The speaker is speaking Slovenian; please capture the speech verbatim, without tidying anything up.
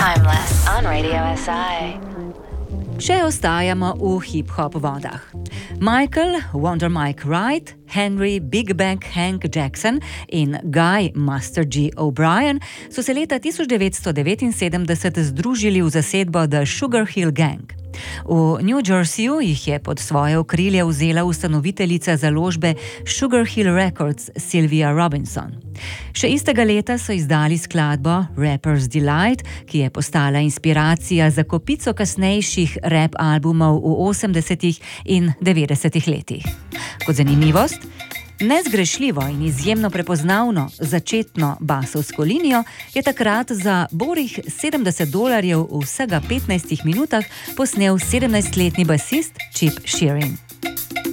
Timeless on Radio S I. Še ostajamo v hip-hop vodah. Michael Wonder Mike Wright, Henry Big Bang Hank Jackson in Guy Master G. O'Brien so se leta tisoč devetsto devetinsedemdeset združili v zasedbo The Sugar Hill Gang. V New Jerseyju jih je pod svoje okrilje vzela ustanoviteljica založbe Sugar Hill Records Sylvia Robinson. Še istega leta so izdali skladbo Rapper's Delight, ki je postala inspiracija za kopico kasnejših rap albumov v osemdesetih in devetdesetih letih. Kot zanimivost, nezgrešljivo in izjemno prepoznavno začetno basovsko linijo je takrat za borih sedemdeset dolarjev v vsega petnajstih minutah posnel sedemnajstletni basist Chip Shearing.